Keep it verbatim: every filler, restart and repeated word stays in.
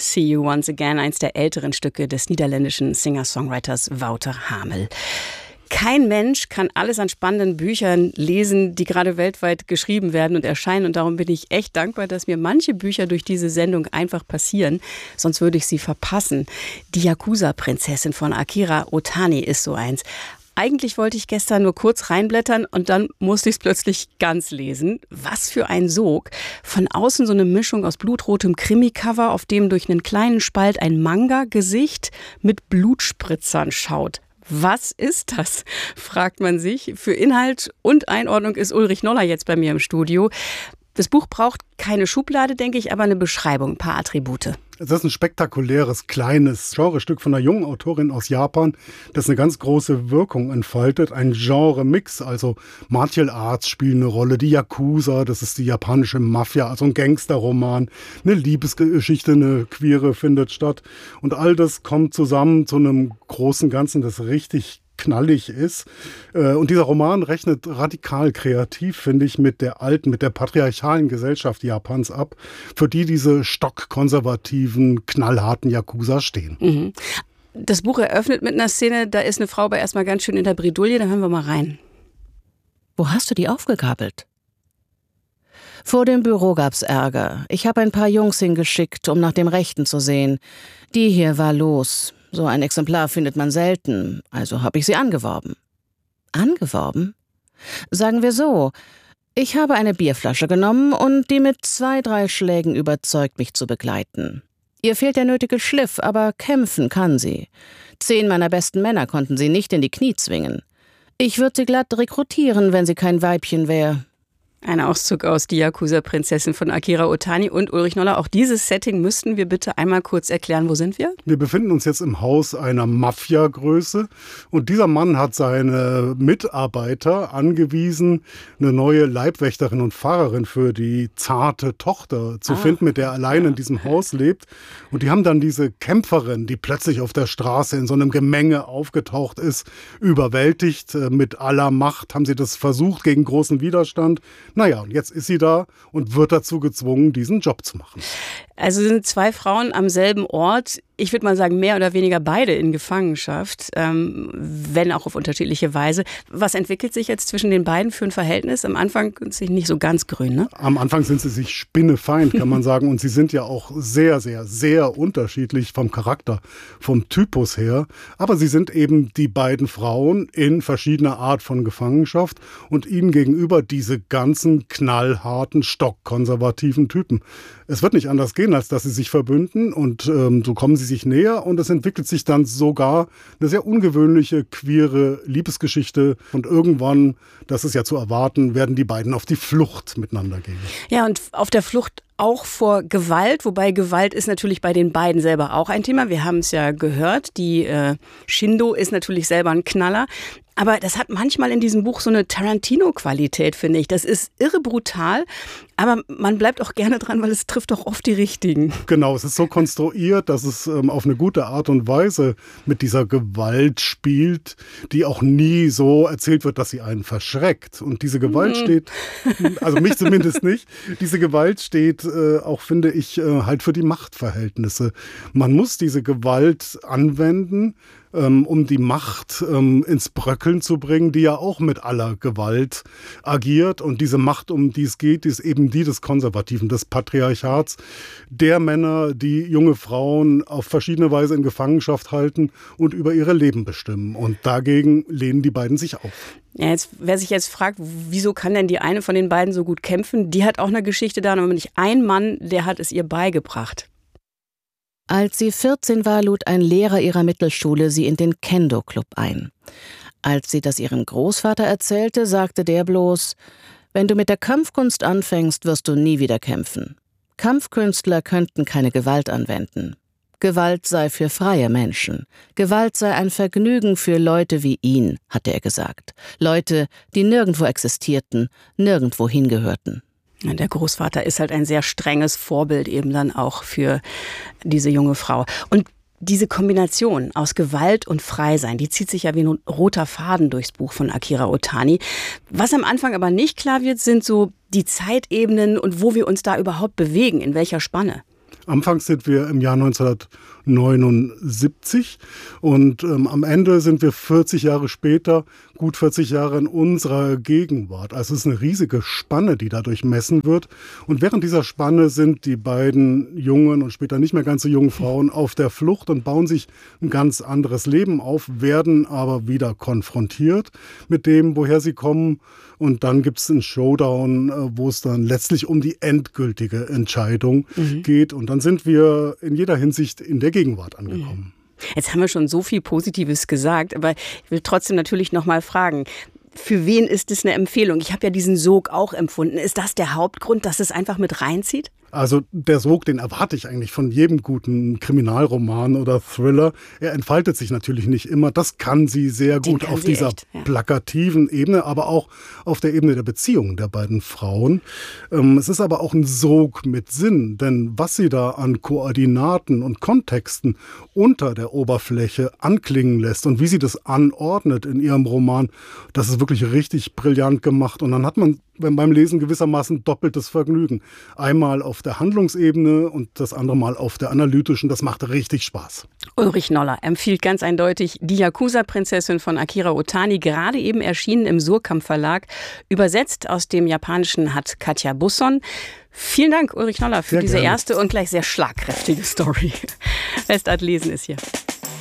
See You Once Again, eins der älteren Stücke des niederländischen Singer-Songwriters Wouter Hamel. Kein Mensch kann alles an spannenden Büchern lesen, die gerade weltweit geschrieben werden und erscheinen. Und darum bin ich echt dankbar, dass mir manche Bücher durch diese Sendung einfach passieren. Sonst würde ich sie verpassen. Die Yakuza-Prinzessin von Akira Otani ist so eins. Eigentlich wollte ich gestern nur kurz reinblättern und dann musste ich es plötzlich ganz lesen. Was für ein Sog. Von außen so eine Mischung aus blutrotem Krimi-Cover, auf dem durch einen kleinen Spalt ein Manga-Gesicht mit Blutspritzern schaut. Was ist das, fragt man sich. Für Inhalt und Einordnung ist Ulrich Noller jetzt bei mir im Studio. Das Buch braucht keine Schublade, denke ich, aber eine Beschreibung, ein paar Attribute. Es ist ein spektakuläres, kleines Genrestück von einer jungen Autorin aus Japan, das eine ganz große Wirkung entfaltet. Ein Genre-Mix, also Martial Arts spielen eine Rolle, die Yakuza, das ist die japanische Mafia, also ein Gangsterroman, eine Liebesgeschichte, eine queere findet statt. Und all das kommt zusammen zu einem großen Ganzen, das richtig knallig ist. Und dieser Roman rechnet radikal kreativ, finde ich, mit der alten, mit der patriarchalen Gesellschaft Japans ab, für die diese stockkonservativen, knallharten Yakuza stehen. Mhm. Das Buch eröffnet mit einer Szene, da ist eine Frau aber erstmal ganz schön in der Bredouille, da hören wir mal rein. Wo hast du die aufgegabelt? Vor dem Büro gab's Ärger. Ich habe ein paar Jungs hingeschickt, um nach dem Rechten zu sehen. Die hier war los. So ein Exemplar findet man selten, also habe ich sie angeworben. Angeworben? Sagen wir so, ich habe eine Bierflasche genommen und die mit zwei, drei Schlägen überzeugt, mich zu begleiten. Ihr fehlt der nötige Schliff, aber kämpfen kann sie. Zehn meiner besten Männer konnten sie nicht in die Knie zwingen. Ich würde sie glatt rekrutieren, wenn sie kein Weibchen wäre. Ein Auszug aus Die Yakuza-Prinzessin von Akira Otani und Ulrich Noller. Auch dieses Setting müssten wir bitte einmal kurz erklären. Wo sind wir? Wir befinden uns jetzt im Haus einer Mafia-Größe. Und dieser Mann hat seine Mitarbeiter angewiesen, eine neue Leibwächterin und Fahrerin für die zarte Tochter zu ah. finden, mit der er allein in diesem Haus lebt. Und die haben dann diese Kämpferin, die plötzlich auf der Straße in so einem Gemenge aufgetaucht ist, überwältigt. Mit aller Macht haben sie das versucht gegen großen Widerstand. Naja, und jetzt ist sie da und wird dazu gezwungen, diesen Job zu machen. Also sind zwei Frauen am selben Ort. Ich würde mal sagen, mehr oder weniger beide in Gefangenschaft, ähm, wenn auch auf unterschiedliche Weise. Was entwickelt sich jetzt zwischen den beiden für ein Verhältnis? Am Anfang sind sie nicht so ganz grün, ne? Am Anfang sind sie sich spinnefeind, kann man sagen. Und sie sind ja auch sehr, sehr, sehr unterschiedlich vom Charakter, vom Typus her. Aber sie sind eben die beiden Frauen in verschiedener Art von Gefangenschaft und ihnen gegenüber diese ganzen knallharten, stockkonservativen Typen. Es wird nicht anders gehen, als dass sie sich verbünden und ähm, so kommen sie sich näher und es entwickelt sich dann sogar eine sehr ungewöhnliche, queere Liebesgeschichte und irgendwann, das ist ja zu erwarten, werden die beiden auf die Flucht miteinander gehen. Ja, und auf der Flucht auch vor Gewalt, wobei Gewalt ist natürlich bei den beiden selber auch ein Thema. Wir haben es ja gehört, die äh, Shindo ist natürlich selber ein Knaller. Aber das hat manchmal in diesem Buch so eine Tarantino-Qualität, finde ich. Das ist irre brutal, aber man bleibt auch gerne dran, weil es trifft doch oft die Richtigen. Genau, es ist so konstruiert, dass es ähm, auf eine gute Art und Weise mit dieser Gewalt spielt, die auch nie so erzählt wird, dass sie einen verschreckt. Und diese Gewalt mhm. steht, also mich zumindest nicht, diese Gewalt steht äh, auch, finde ich, äh, halt für die Machtverhältnisse. Man muss diese Gewalt anwenden, um die Macht ähm, ins Bröckeln zu bringen, die ja auch mit aller Gewalt agiert. Und diese Macht, um die es geht, ist eben die des Konservativen, des Patriarchats, der Männer, die junge Frauen auf verschiedene Weise in Gefangenschaft halten und über ihre Leben bestimmen. Und dagegen lehnen die beiden sich auf. Ja, jetzt, wer sich jetzt fragt, wieso kann denn die eine von den beiden so gut kämpfen, die hat auch eine Geschichte da, aber nicht ein Mann, der hat es ihr beigebracht. Als sie vierzehn war, lud ein Lehrer ihrer Mittelschule sie in den Kendo-Club ein. Als sie das ihrem Großvater erzählte, sagte der bloß, wenn du mit der Kampfkunst anfängst, wirst du nie wieder kämpfen. Kampfkünstler könnten keine Gewalt anwenden. Gewalt sei für freie Menschen. Gewalt sei ein Vergnügen für Leute wie ihn, hatte er gesagt. Leute, die nirgendwo existierten, nirgendwo hingehörten. Der Großvater ist halt ein sehr strenges Vorbild eben dann auch für diese junge Frau. Und diese Kombination aus Gewalt und Freisein, die zieht sich ja wie ein roter Faden durchs Buch von Akira Otani. Was am Anfang aber nicht klar wird, sind so die Zeitebenen und wo wir uns da überhaupt bewegen, in welcher Spanne. Anfangs sind wir im Jahr neunzehnhundertneunundsiebzig und ähm, am Ende sind wir vierzig Jahre später, gut vierzig Jahre in unserer Gegenwart. Also es ist eine riesige Spanne, die dadurch messen wird. Und während dieser Spanne sind die beiden jungen und später nicht mehr ganz so jungen Frauen auf der Flucht und bauen sich ein ganz anderes Leben auf, werden aber wieder konfrontiert mit dem, woher sie kommen. Und dann gibt es einen Showdown, wo es dann letztlich um die endgültige Entscheidung mhm. geht. Und dann sind wir in jeder Hinsicht in der Gegenwart angekommen. Jetzt haben wir schon so viel Positives gesagt, aber ich will trotzdem natürlich noch mal fragen, für wen ist es eine Empfehlung? Ich habe ja diesen Sog auch empfunden. Ist das der Hauptgrund, dass es einfach mit reinzieht? Also der Sog, den erwarte ich eigentlich von jedem guten Kriminalroman oder Thriller. Er entfaltet sich natürlich nicht immer. Das kann sie sehr den gut auf dieser echt, ja. plakativen Ebene, aber auch auf der Ebene der Beziehungen der beiden Frauen. Ähm, es ist aber auch ein Sog mit Sinn, denn was sie da an Koordinaten und Kontexten unter der Oberfläche anklingen lässt und wie sie das anordnet in ihrem Roman, das ist wirklich richtig brillant gemacht. Und dann hat man beim Lesen gewissermaßen doppeltes Vergnügen. Einmal auf der Handlungsebene und das andere Mal auf der analytischen. Das macht richtig Spaß. Ulrich Noller empfiehlt ganz eindeutig Die Yakuza-Prinzessin von Akira Otani, gerade eben erschienen im Surkamp Verlag. Übersetzt aus dem Japanischen hat Katja Busson. Vielen Dank, Ulrich Noller, für sehr diese gerne. erste und gleich sehr schlagkräftige Story. Westart lesen ist hier.